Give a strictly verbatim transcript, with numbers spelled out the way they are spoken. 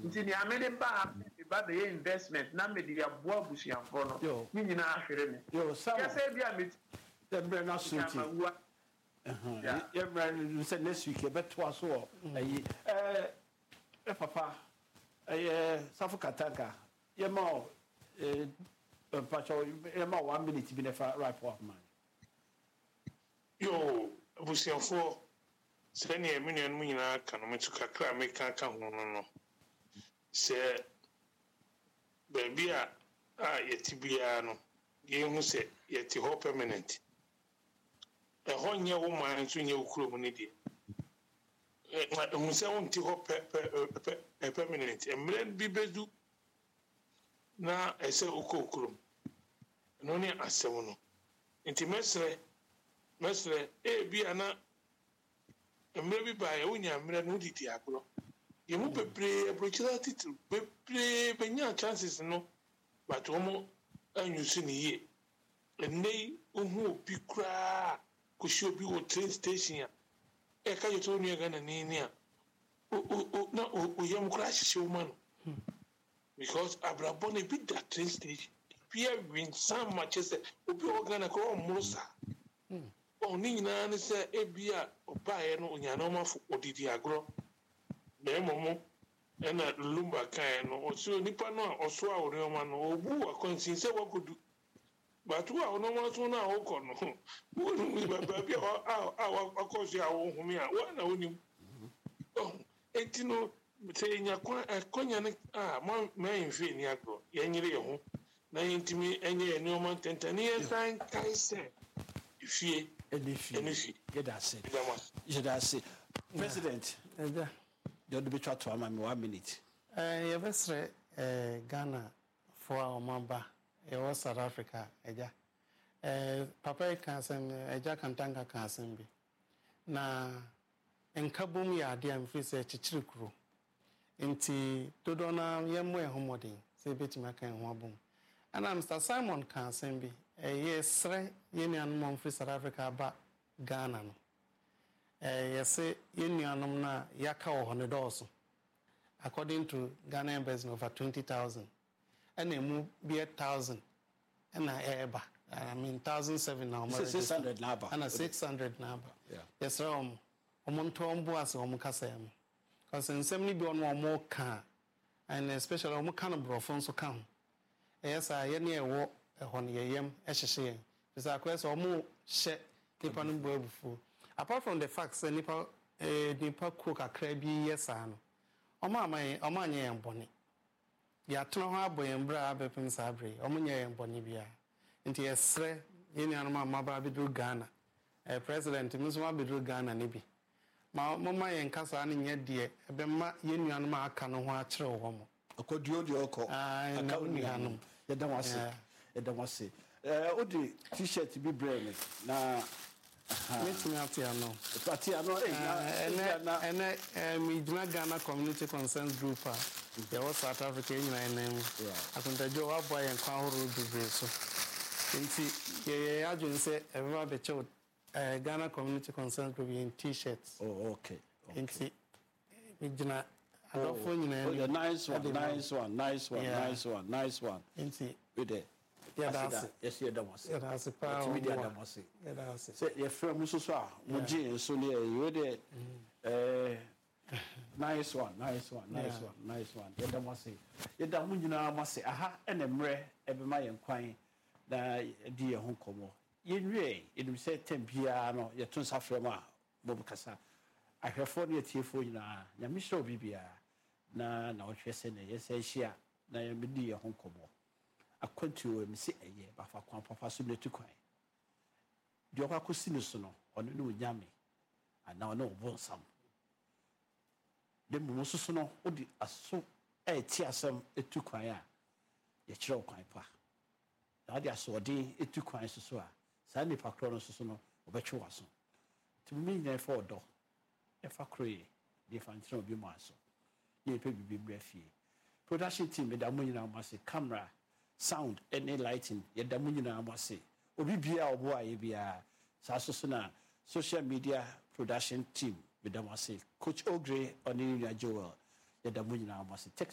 nti ni amede ba ba the investment na me de aboa busuafo no ni nyina ahwere me yo sam kase bia me the brand na suti eh yeah brand say next week e beto aso ayi eh e papa eh safu kataka ye ma eh pacho ye ma one minute bi nefa right for man yo busuafo se ne eminu no nyina ka no metu kakra me ka ka ho no no se baby a a yeti bia no ye hu se yeti ho permanent e ho nye wo man so nye okuro mu ne die e hu se won ti ho permanent emre bi bedu na ese okokuro no ne asem no nti mesre mesre e bia na emre bi ba ye wonya emre no didi agro ye mu bebre abrochira title bebre benya chances no but omo anyusu ni ye enei ohu obi kra ko shi obi wo train station ya e ka yeto nu ga na ni ni a o o na o yem kra hihye wo man because abrabo na bi that train station bia win some matches obi o ga na ko murusa mm o ni nyina ne se e bia obae no onya na omafo odidi agro na momo ena lumba kan no oso nipa no oso awore oma no obu akonsin se wakodu batu a ono mo so na awoko no wonu mi baba bia a a akoso a wo humi a wa na onim oh etino se nya kwa akonya ne a ma ma enfe ni agro yenyire ye ho na yentimi enye eni oma tentani ensan kaise ifie Edifi. Edifi. Yedase. Yedase. President. Eja. You do be try to am one minute. Eh, you besre eh Ghana for Omamba. E was South Africa eja. Eh papa kan sem eja kantanga kan sem bi. Na enkabum ya ade am fi se chichirikuro. Nti dodo na yemo e homodin. Se betima kan ho abum. Ana Mister Simon kan sem bi. Eh yesre yenuanom from South Africa ba Ghana no. Eh yese yenuanom na yaka wo hono doso. According to Ghana embassy over twenty thousand. And emu be a thousand. And na eba. I mean one thousand seven now. six hundred naba. And six hundred naba. Yeah. Yes sir. Um omonto ombo ase omkasa yam. Cause nsem ni bi ono omo ka and especially omo ka no brofo nso ka ho. Yes sir ye ne ewo ehon yeyem ehyehye yen. Because akwese omo hye nipa no bo abufu. Apart from the fact say nipa eh nipa ko kakra bi yesa no. Omo amanye omo anye yen bone. Ya tno ho aboyen bra abepem sabre. Omo nye yen bone bia. Nti esre yeni anoma amaba bedu Ghana. Eh president Musuma bedu Ghana ne bi. Ma mama yen kasa ne nye de ebema yeni anoma aka no ho a kire wo mo. Okoduo de oko. Ah na unianum. Ye da wase. Ye da wase. Eh odi t-shirt bi brand na Meeting up here no. Party no eh na ene eh mi Ghana Ghana Community Concerns Group ah. There was South Africa in my name. Akunta jo wa boy en kwa horo dubre so. Nti ye ye adwun say everyone be chew eh Ghana Community Concerns Group in t-shirts. Oh okay. Nti mi Ghana adofo nyina. Oh nice one, nice one, nice one, nice one, nice one. Nti we there. Yeah, that's it. Yes, yeah, that was it. Yeah, that's it. Media that was it. Yeah, that's it. Say your friend so so. Muji so there. You there. Eh, nice one, nice one, nice one, nice one. Yeah, that was it. Yeah, that mu nyina was it. Aha, ene mre ebe ma yen kwan na di ye ho komo. Ye nwe, enim say tem bia no ye tun safrem a bo kasa. Ahwefo ne tiefo nyina. Nya mi show bibia na na wo hwese ne ye say hia na ye me di ye ho komo. Akwantu me se eye ba fa kwan papa so ne tukwan di okwa kosi ne so no ono ne onyame ana ono obonsam de mu so so no odi aso e ti asem etukwan a ye kire okwan pa na odi aso odi etukwan so so a sa ni pa kro no so so no obetwe waso ti mi nya fa odo e fa kroye de fa ntira obi mu aso ye pe bibi bra fie production team me da mo nyina ma se camera sound any lighting ye da munyina amase obi bia obo aye bia sa so so na social media production team be da amase coach Ogre oni Joel ye da munyina amase